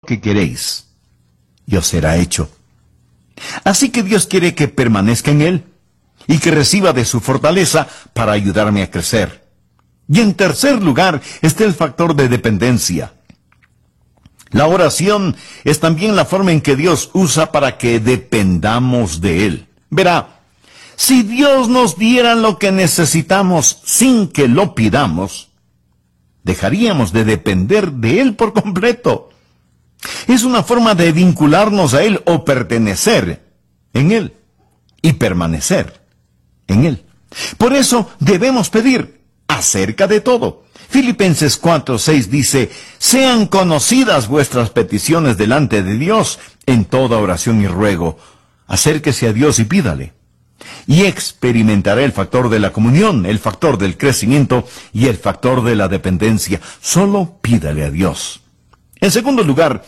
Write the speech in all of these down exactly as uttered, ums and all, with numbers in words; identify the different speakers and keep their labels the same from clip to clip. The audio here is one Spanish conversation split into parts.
Speaker 1: que queréis, y os será hecho. Así que Dios quiere que permanezca en Él, y que reciba de su fortaleza para ayudarme a crecer. Y en tercer lugar está el factor de dependencia. La oración es también la forma en que Dios usa para que dependamos de Él. Verá, si Dios nos diera lo que necesitamos sin que lo pidamos, dejaríamos de depender de Él por completo. Es una forma de vincularnos a Él o pertenecer en Él y permanecer en Él. Por eso debemos pedir acerca de todo. Filipenses cuatro seis dice, sean conocidas vuestras peticiones delante de Dios en toda oración y ruego. Acérquese a Dios y pídale. Y experimentará el factor de la comunión, el factor del crecimiento y el factor de la dependencia. Solo pídale a Dios. En segundo lugar,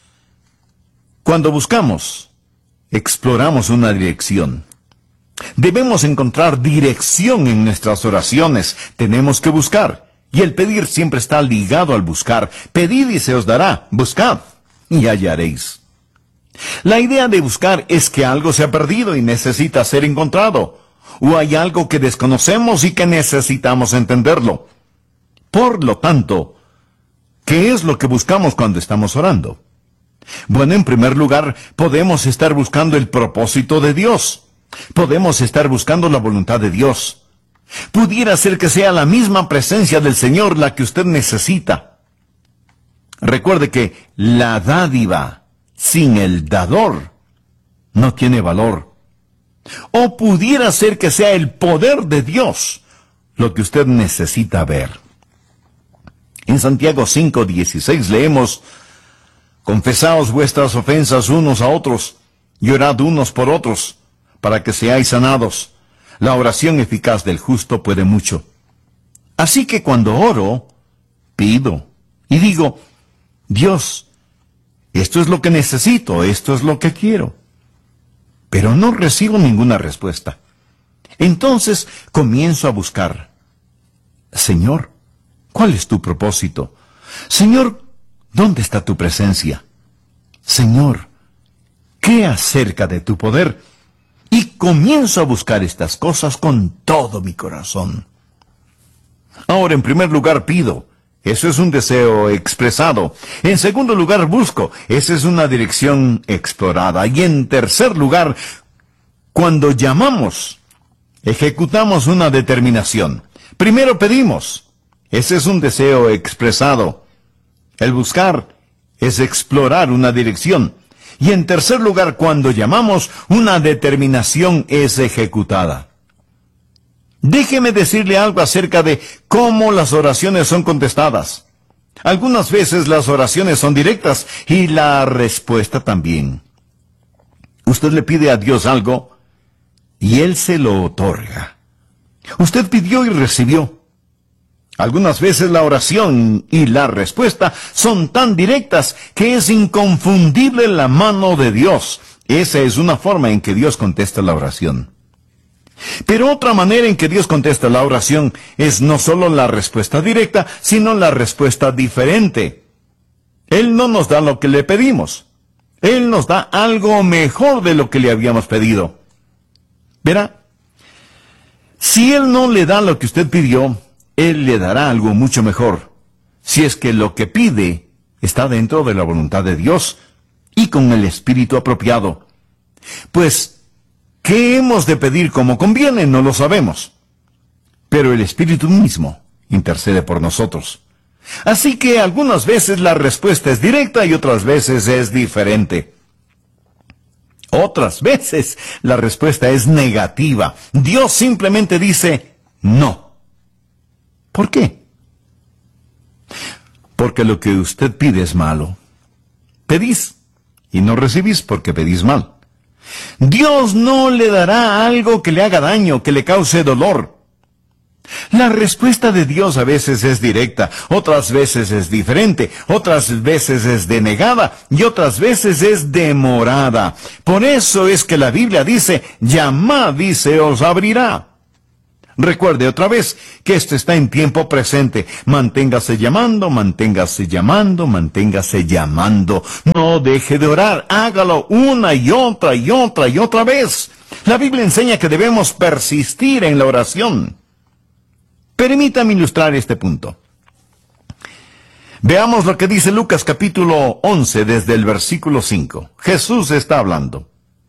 Speaker 1: cuando buscamos, exploramos una dirección. Debemos encontrar dirección en nuestras oraciones. Tenemos que buscar. Y el pedir siempre está ligado al buscar. Pedid y se os dará. Buscad y hallaréis. La idea de buscar es que algo se ha perdido y necesita ser encontrado. O hay algo que desconocemos y que necesitamos entenderlo. Por lo tanto, ¿qué es lo que buscamos cuando estamos orando? Bueno, en primer lugar, podemos estar buscando el propósito de Dios. Podemos estar buscando la voluntad de Dios. Pudiera ser que sea la misma presencia del Señor la que usted necesita. Recuerde que la dádiva sin el dador no tiene valor. O pudiera ser que sea el poder de Dios lo que usted necesita ver. En Santiago cinco dieciséis leemos, confesaos vuestras ofensas unos a otros, y orad unos por otros, para que seáis sanados. La oración eficaz del justo puede mucho. Así que cuando oro, pido y digo, Dios, esto es lo que necesito, esto es lo que quiero. Pero no recibo ninguna respuesta. Entonces comienzo a buscar. Señor, ¿cuál es tu propósito? Señor, ¿dónde está tu presencia? Señor, ¿qué acerca de tu poder? Y comienzo a buscar estas cosas con todo mi corazón. Ahora, en primer lugar, pido. Eso es un deseo expresado. En segundo lugar, busco. Esa es una dirección explorada. Y en tercer lugar, cuando llamamos, ejecutamos una determinación. Primero pedimos. Ese es un deseo expresado. El buscar es explorar una dirección. Y en tercer lugar, cuando llamamos, una determinación es ejecutada. Déjeme decirle algo acerca de cómo las oraciones son contestadas. Algunas veces las oraciones son directas y la respuesta también. Usted le pide a Dios algo y Él se lo otorga. Usted pidió y recibió. Algunas veces la oración y la respuesta son tan directas que es inconfundible la mano de Dios. Esa es una forma en que Dios contesta la oración. Pero otra manera en que Dios contesta la oración es no solo la respuesta directa, sino la respuesta diferente. Él no nos da lo que le pedimos. Él nos da algo mejor de lo que le habíamos pedido. Verá, si Él no le da lo que usted pidió, Él le dará algo mucho mejor, si es que lo que pide está dentro de la voluntad de Dios y con el espíritu apropiado. Pues, ¿qué hemos de pedir como conviene? No lo sabemos. Pero el Espíritu mismo intercede por nosotros. Así que algunas veces la respuesta es directa y otras veces es diferente. Otras veces la respuesta es negativa. Dios simplemente dice no. ¿Por qué? Porque lo que usted pide es malo. Pedís y no recibís porque pedís mal. Dios no le dará algo que le haga daño, que le cause dolor. La respuesta de Dios a veces es directa, otras veces es diferente, otras veces es denegada y otras veces es demorada. Por eso es que la Biblia dice, llamad y se os abrirá. Recuerde otra vez que esto está en tiempo presente. Manténgase llamando, manténgase llamando, manténgase llamando. No deje de orar, hágalo una y otra y otra y otra vez. La Biblia enseña que debemos persistir en la oración. Permítame ilustrar este punto. Veamos lo que dice Lucas capítulo once desde el versículo cinco. Jesús está hablando.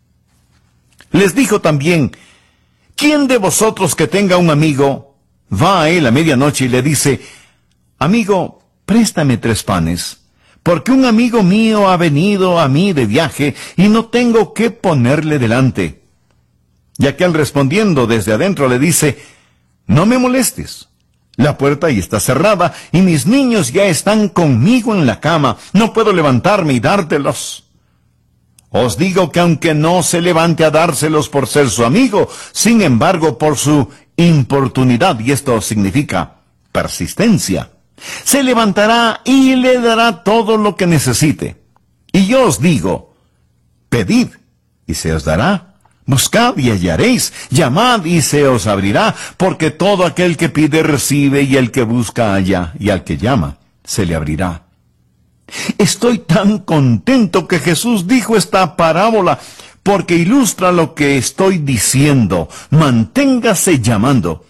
Speaker 1: Les dijo también: ¿quién de vosotros que tenga un amigo va a él a medianoche y le dice: amigo, préstame tres panes, porque un amigo mío ha venido a mí de viaje y no tengo qué ponerle delante? Y aquel respondiendo desde adentro le dice: no me molestes, la puerta ya está cerrada y mis niños ya están conmigo en la cama, no puedo levantarme y dártelos. Os digo que aunque no se levante a dárselos por ser su amigo, sin embargo por su importunidad, y esto significa persistencia, se levantará y le dará todo lo que necesite. Y yo os digo: pedid y se os dará, buscad y hallaréis, llamad y se os abrirá, porque todo aquel que pide recibe, y el que busca halla, y al que llama se le abrirá. Estoy tan contento que Jesús dijo esta parábola, porque ilustra lo que estoy diciendo. Manténgase llamando.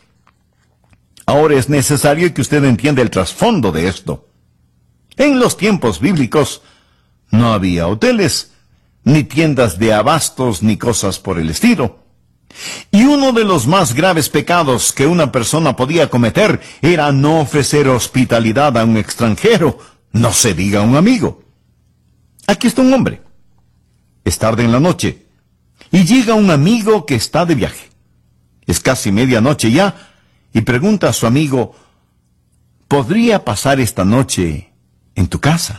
Speaker 1: Ahora es necesario que usted entienda el trasfondo de esto. En los tiempos bíblicos no había hoteles, ni tiendas de abastos, ni cosas por el estilo. Y uno de los más graves pecados que una persona podía cometer era no ofrecer hospitalidad a un extranjero, no se diga a un amigo. Aquí está un hombre. Es tarde en la noche, y llega un amigo que está de viaje. Es casi medianoche ya, y pregunta a su amigo: ¿podría pasar esta noche en tu casa?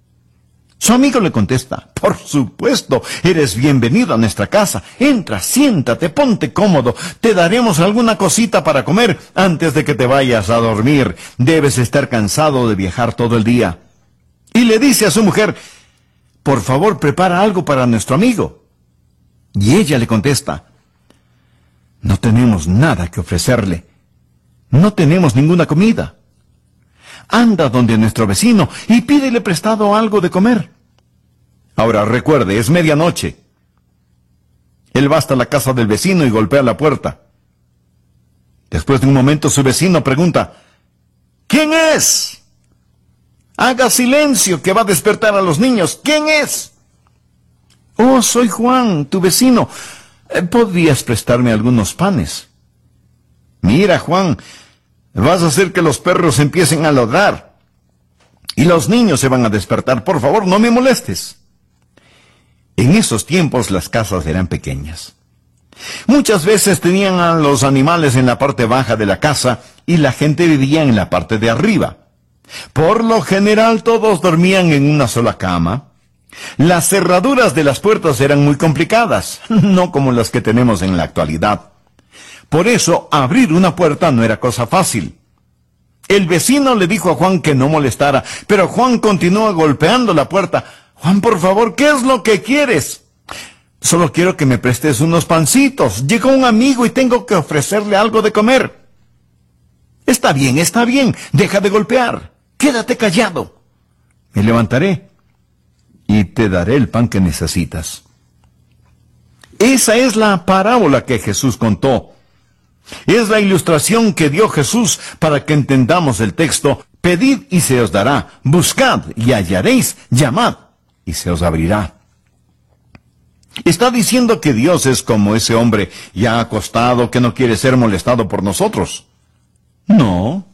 Speaker 1: Su amigo le contesta: por supuesto, eres bienvenido a nuestra casa. Entra, siéntate, ponte cómodo. Te daremos alguna cosita para comer antes de que te vayas a dormir. Debes estar cansado de viajar todo el día. Y le dice a su mujer: por favor, prepara algo para nuestro amigo. Y ella le contesta: no tenemos nada que ofrecerle. No tenemos ninguna comida. Anda donde nuestro vecino y pídele prestado algo de comer. Ahora recuerde, es medianoche. Él va hasta la casa del vecino y golpea la puerta. Después de un momento su vecino pregunta: ¿quién es? Haga silencio, que va a despertar a los niños. ¿Quién es? Oh, soy Juan, tu vecino. ¿Podrías prestarme algunos panes? Mira, Juan, vas a hacer que los perros empiecen a ladrar y los niños se van a despertar. Por favor, no me molestes. En esos tiempos las casas eran pequeñas. Muchas veces tenían a los animales en la parte baja de la casa y la gente vivía en la parte de arriba. Por lo general todos dormían en una sola cama. Las cerraduras de las puertas eran muy complicadas, no como las que tenemos en la actualidad. Por eso abrir una puerta no era cosa fácil. El vecino le dijo a Juan que no molestara, pero Juan continuó golpeando la puerta. Juan, por favor, ¿qué es lo que quieres? Solo quiero que me prestes unos pancitos. Llegó un amigo y tengo que ofrecerle algo de comer. Está bien, está bien, deja de golpear. Quédate callado. Me levantaré y te daré el pan que necesitas. Esa es la parábola que Jesús contó. Es la ilustración que dio Jesús para que entendamos el texto: pedid y se os dará, buscad y hallaréis, llamad y se os abrirá. Está diciendo que Dios es como ese hombre ya acostado que no quiere ser molestado por nosotros. No,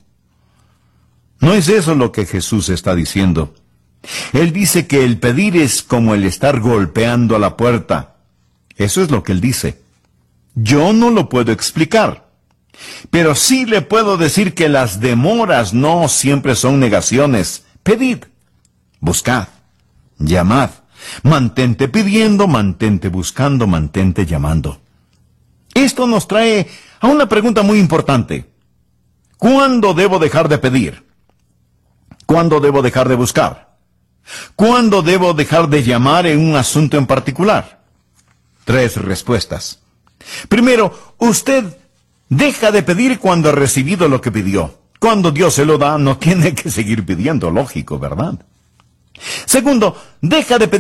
Speaker 1: no es eso lo que Jesús está diciendo. Él dice que el pedir es como el estar golpeando a la puerta. Eso es lo que él dice. Yo no lo puedo explicar, pero sí le puedo decir que las demoras no siempre son negaciones. Pedid, buscad, llamad, mantente pidiendo, mantente buscando, mantente llamando. Esto nos trae a una pregunta muy importante. ¿Cuándo debo dejar de pedir? ¿Cuándo debo dejar de buscar? ¿Cuándo debo dejar de llamar en un asunto en particular? Tres respuestas. Primero, usted Deja de pedir cuando ha recibido lo que pidió. Cuando Dios se lo da, no tiene que seguir pidiendo, lógico, ¿verdad? Segundo, deja de pedir